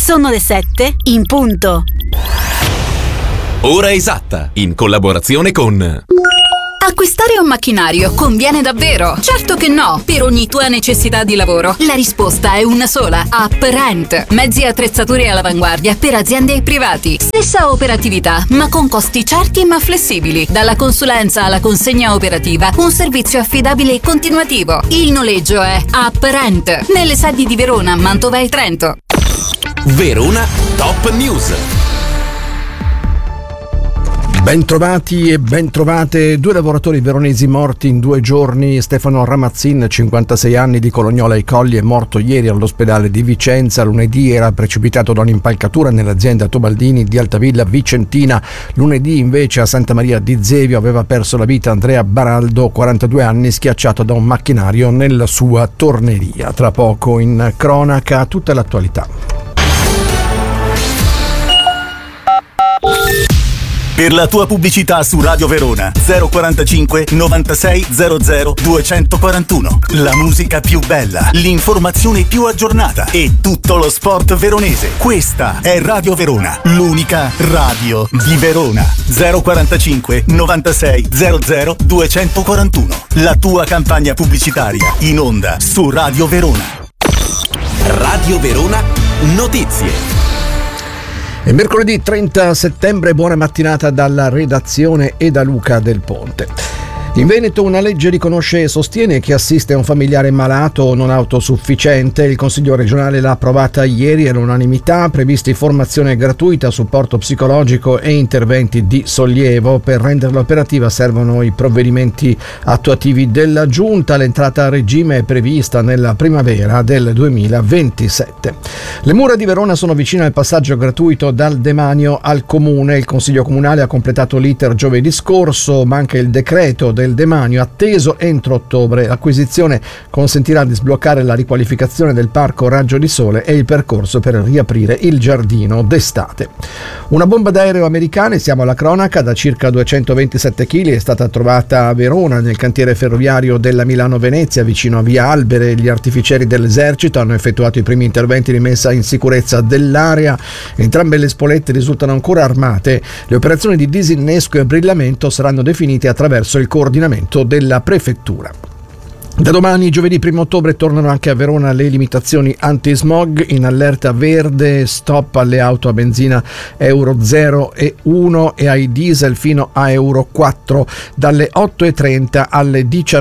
Sono le 7 in punto. Ora esatta, in collaborazione con... Acquistare un macchinario conviene davvero? Certo che no! Per ogni tua necessità di lavoro, la risposta è una sola. UpRent. Mezzi e attrezzature all'avanguardia per aziende e privati. Stessa operatività, ma con costi certi ma flessibili. Dalla consulenza alla consegna operativa, un servizio affidabile e continuativo. Il noleggio è UpRent. Nelle sedi di Verona, Mantova e Trento. Verona Top News. Bentrovati e bentrovate. 2 lavoratori veronesi morti in 2 giorni. Stefano Ramazzin, 56 anni, di Colognola ai Colli, è morto ieri all'ospedale di Vicenza. Lunedì era precipitato da un'impalcatura nell'azienda Tobaldini di Altavilla Vicentina. Lunedì invece a Santa Maria di Zevio aveva perso la vita Andrea Baraldo, 42 anni, schiacciato da un macchinario nella sua torneria. Tra poco in cronaca tutta l'attualità. Per la tua pubblicità su Radio Verona 045 96 00 241. La musica più bella, l'informazione più aggiornata e tutto lo sport veronese. Questa è Radio Verona, l'unica radio di Verona. 045 96 00 241. La tua campagna pubblicitaria in onda su Radio Verona. Radio Verona Notizie. È mercoledì 30 settembre, buona mattinata dalla redazione e da Luca Del Ponte. In Veneto una legge riconosce e sostiene chi assiste un familiare malato o non autosufficiente. Il Consiglio regionale l'ha approvata ieri all'unanimità, previsti formazione gratuita, supporto psicologico e interventi di sollievo. Per renderla operativa servono i provvedimenti attuativi della Giunta. L'entrata a regime è prevista nella primavera del 2027. Le mura di Verona sono vicine al passaggio gratuito dal demanio al comune. Il Consiglio comunale ha completato l'iter giovedì scorso, manca il decreto del demanio atteso entro ottobre. L'acquisizione consentirà di sbloccare la riqualificazione del parco Raggio di Sole e il percorso per riaprire il giardino d'estate. Una bomba d'aereo americana, e siamo alla cronaca, da circa 227 kg è stata trovata a Verona nel cantiere ferroviario della Milano-Venezia vicino a via Albere. Gli artificieri dell'esercito hanno effettuato i primi interventi di messa in sicurezza dell'area. Entrambe le spolette risultano ancora armate. Le operazioni di disinnesco e brillamento saranno definite attraverso il coordinamento della prefettura. Da domani, giovedì 1 ottobre, tornano anche a Verona le limitazioni anti-smog. In allerta verde, stop alle auto a benzina Euro 0 e 1 e ai diesel fino a Euro 4 dalle 8.30 alle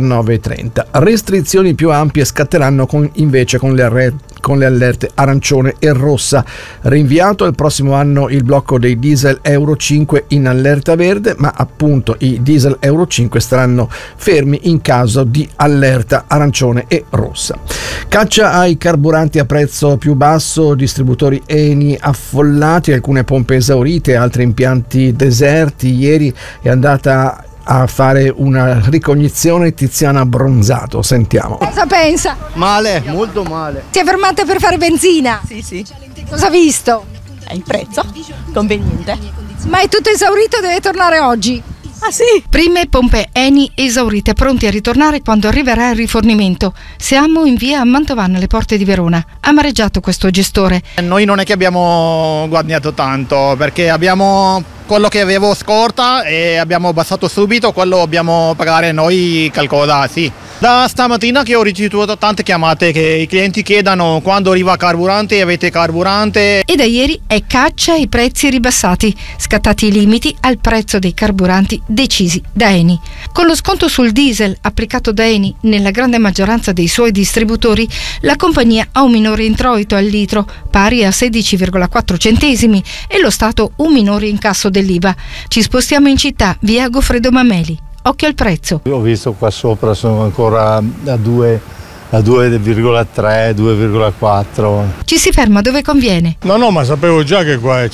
19.30. Restrizioni più ampie scatteranno invece con le allerte arancione e rossa. Rinviato al prossimo anno il blocco dei diesel Euro 5 in allerta verde, ma appunto i diesel Euro 5 staranno fermi in caso di allerta arancione e rossa. Caccia ai carburanti a prezzo più basso, distributori Eni affollati, alcune pompe esaurite, altri impianti deserti. Ieri è andata a fare una ricognizione Tiziana Bronzato. Sentiamo. Cosa pensa? Male, molto male. Si è fermata per fare benzina? Sì. Cosa ha visto? Il prezzo, conveniente. Ma è tutto esaurito, deve tornare oggi. Ah sì? Prime pompe Eni esaurite, pronti a ritornare quando arriverà il rifornimento. Siamo in via Mantovana, alle porte di Verona. Amareggiato questo gestore. Noi non è che abbiamo guadagnato tanto, perché abbiamo quello che avevo scorta e abbiamo abbassato subito, quello dobbiamo pagare noi qualcosa, sì. Da stamattina che ho ricevuto tante chiamate che i clienti chiedono quando arriva carburante, avete carburante. E da ieri è caccia ai prezzi ribassati, scattati i limiti al prezzo dei carburanti decisi da Eni. Con lo sconto sul diesel applicato da Eni nella grande maggioranza dei suoi distributori, la compagnia ha un minore introito al litro, pari a 16,4 centesimi, e lo Stato un minore incasso dell'IVA. Ci spostiamo in città, via Goffredo Mameli. Occhio al prezzo. Io ho visto qua sopra sono ancora a 2,3, 2,4. Ci si ferma dove conviene. No, ma sapevo già che qua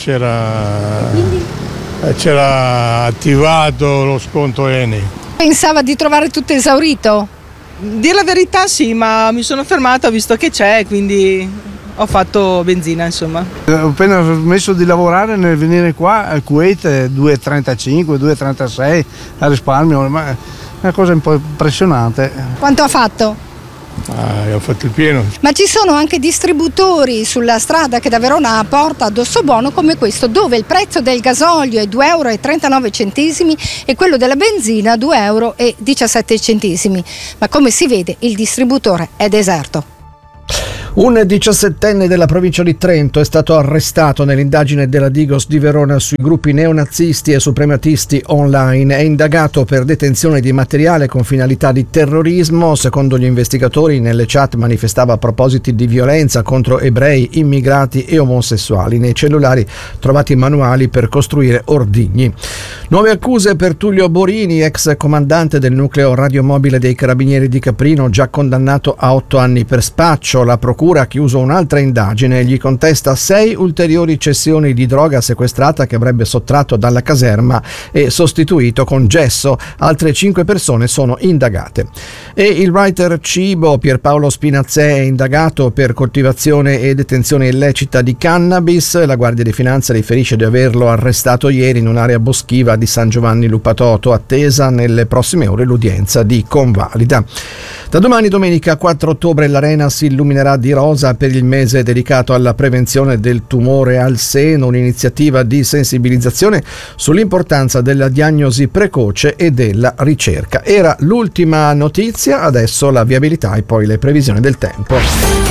c'era attivato lo sconto Eni. Pensava di trovare tutto esaurito? Dire la verità sì, ma mi sono fermata, ho visto che c'è, quindi ho fatto benzina, insomma. Ho appena smesso di lavorare nel venire qua al Kuwait 2,35, 2,36 a risparmio, ma è una cosa un po' impressionante. Quanto ha fatto? Ho fatto il pieno. Ma ci sono anche distributori sulla strada che da Verona a Porta ad Ossobuono come questo, dove il prezzo del gasolio è 2,39 euro e quello della benzina 2,17 euro. Ma come si vede, il distributore è deserto. Un 17enne della provincia di Trento è stato arrestato nell'indagine della Digos di Verona sui gruppi neonazisti e suprematisti online. È indagato per detenzione di materiale con finalità di terrorismo. Secondo gli investigatori, nelle chat manifestava propositi di violenza contro ebrei, immigrati e omosessuali. Nei cellulari trovati manuali per costruire ordigni. Nuove accuse per Tullio Borini, ex comandante del nucleo radiomobile dei Carabinieri di Caprino, già condannato a 8 anni per spaccio. La procura ha chiuso un'altra indagine e gli contesta 6 ulteriori cessioni di droga sequestrata che avrebbe sottratto dalla caserma e sostituito con gesso. Altre 5 persone sono indagate. E il writer Cibo Pierpaolo Spinazzè è indagato per coltivazione e detenzione illecita di cannabis. La Guardia di Finanza riferisce di averlo arrestato ieri in un'area boschiva di San Giovanni Lupatoto, attesa nelle prossime ore l'udienza di convalida. Da domani, domenica 4 ottobre, l'Arena si illuminerà di rosa per il mese dedicato alla prevenzione del tumore al seno, un'iniziativa di sensibilizzazione sull'importanza della diagnosi precoce e della ricerca. Era l'ultima notizia, adesso la viabilità e poi le previsioni del tempo.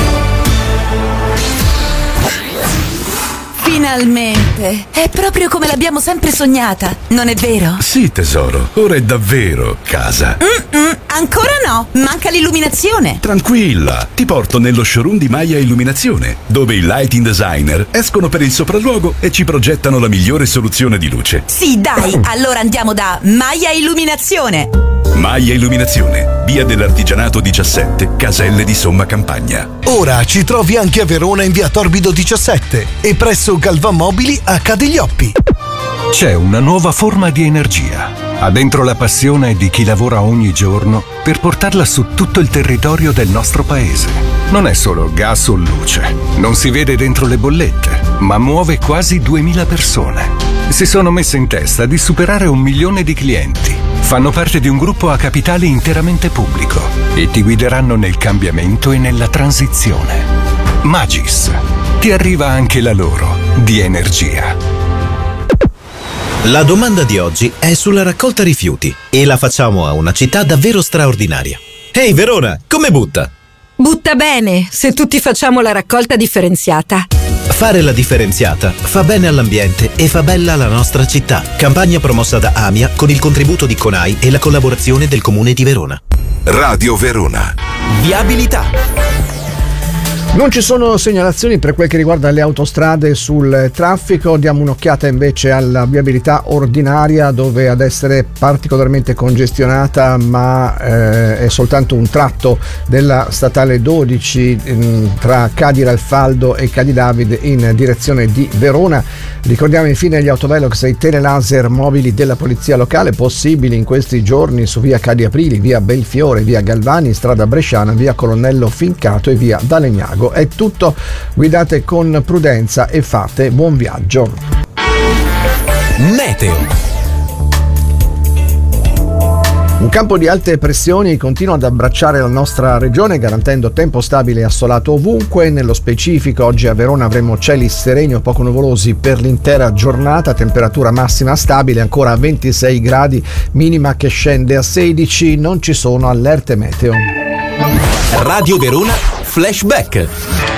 Finalmente! È proprio come l'abbiamo sempre sognata, non è vero? Sì, tesoro, ora è davvero casa. Ancora no, manca l'illuminazione. Tranquilla, ti porto nello showroom di Maia Illuminazione, dove i lighting designer escono per il sopralluogo e ci progettano la migliore soluzione di luce. Sì, dai, allora andiamo da Maia Illuminazione. Maia Illuminazione, via dell'Artigianato 17, Caselle di Somma Campagna. Ora ci trovi anche a Verona in via Torbido 17 e presso Galvan Mobili a Cadiglioppi. C'è una nuova forma di energia. Ha dentro la passione di chi lavora ogni giorno per portarla su tutto il territorio del nostro paese. Non è solo gas o luce, non si vede dentro le bollette, ma muove quasi 2000 persone. Si sono messe in testa di superare 1 milione di clienti. Fanno parte di un gruppo a capitale interamente pubblico e ti guideranno nel cambiamento e nella transizione. Magis. Ti arriva anche la loro di energia. La domanda di oggi è sulla raccolta rifiuti e la facciamo a una città davvero straordinaria. Ehi Verona, come butta? Butta bene, se tutti facciamo la raccolta differenziata. Fare la differenziata fa bene all'ambiente e fa bella la nostra città. Campagna promossa da AMIA con il contributo di CONAI e la collaborazione del Comune di Verona. Radio Verona. Viabilità. Non ci sono segnalazioni per quel che riguarda le autostrade sul traffico. Diamo un'occhiata invece alla viabilità ordinaria, dove ad essere particolarmente congestionata ma è soltanto un tratto della statale 12 tra Cadi Ralfaldo e Cadi David in direzione di Verona. Ricordiamo infine gli autovelox e i telelaser mobili della polizia locale, possibili in questi giorni su via Cadi Aprili, via Belfiore, via Galvani, strada Bresciana, via Colonnello Fincato e via D'Alegnago. È tutto, guidate con prudenza e fate buon viaggio. Meteo. Un campo di alte pressioni continua ad abbracciare la nostra regione, garantendo tempo stabile e assolato ovunque. Nello specifico, oggi a Verona avremo cieli sereni o poco nuvolosi per l'intera giornata, temperatura massima stabile, ancora a 26 gradi, minima che scende a 16, non ci sono allerte meteo. Radio Verona Flashback.